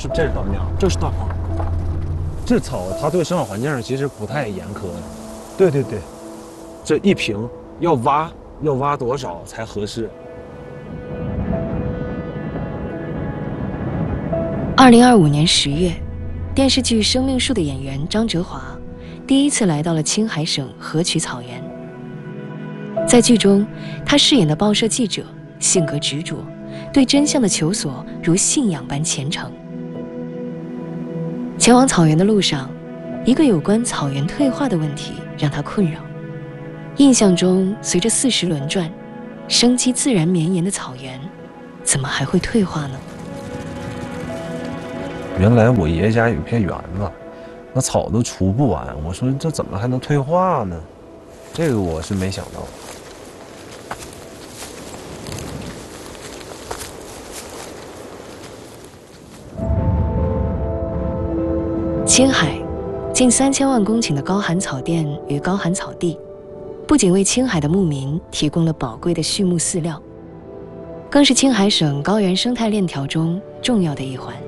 这是大苗， 这是大棚。 这草它对生长环境其实不太严苛的。 对对对， 这一平要挖多少才合适 ？2025年10月，电视剧《生命树》的演员张哲华第一次来到了青海省河曲草原。在剧中，他饰演的报社记者性格执着，对真相的求索如信仰般虔诚。前往草原的路上，一个有关草原退化的问题让他困扰。印象中，随着40轮转，生机自然绵延的草原，怎么还会退化呢？ 原来我爷爷家有一片园子，那草都除不完。我说这怎么还能退化呢？这个我是没想到。 青海近3000万公顷的高寒草甸与高寒草地，不仅为青海的牧民提供了宝贵的畜牧饲料，更是青海省高原生态链条中重要的一环。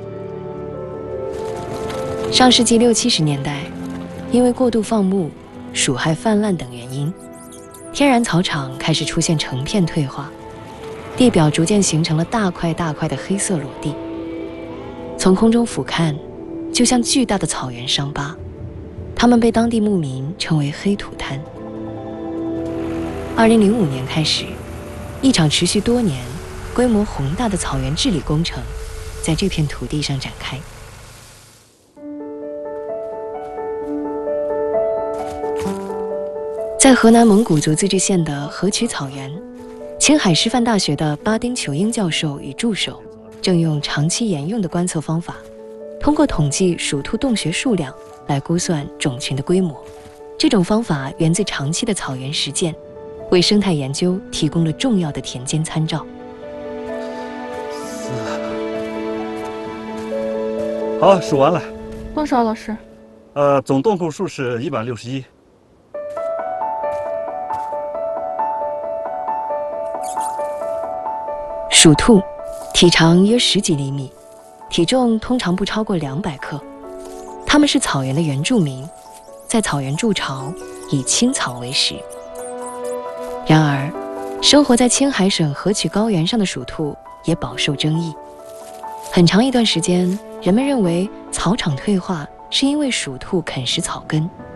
上世纪60、70年代，因为过度放牧、鼠害泛滥等原因，天然草场开始出现成片退化，地表逐渐形成了大块大块的黑色裸地。从空中俯瞰，就像巨大的草原伤疤，它们被当地牧民称为黑土滩。2005年开始，一场持续多年、规模宏大的草原治理工程在这片土地上展开。在河南蒙古族自治县的河曲草原，青海师范大学的巴丁裘英教授与助手正用长期沿用的观测方法，通过统计鼠兔洞穴数量来估算种群的规模。这种方法源自长期的草原实践，为生态研究提供了重要的田间参照。 好，数完了。 多少，老师？ 总洞口数是161。 鼠兔体长约10几厘米，体重通常不超过200克。它们是草原的原住民，在草原筑巢，以青草为食。然而，生活在青海省河曲高原上的鼠兔也饱受争议。很长一段时间，人们认为草场退化是因为鼠兔啃食草根，